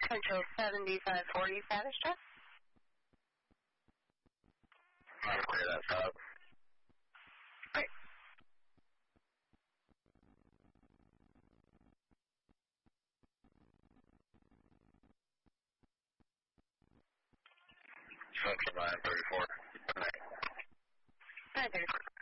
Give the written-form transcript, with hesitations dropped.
Central 7540 status check. I'll clear that up. Great. Central 934. Good night. 934.